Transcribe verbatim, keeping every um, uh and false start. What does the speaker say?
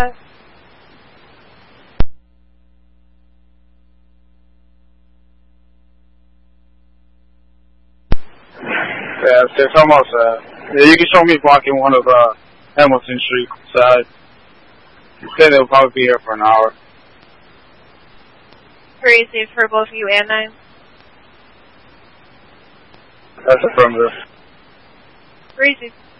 five? Yeah, it's almost, uh, yeah, you can show me blocking one of, uh, Hamilton Street side. He said they'll probably be here for an hour. Crazy for both you and nine. That's affirmative. Crazy.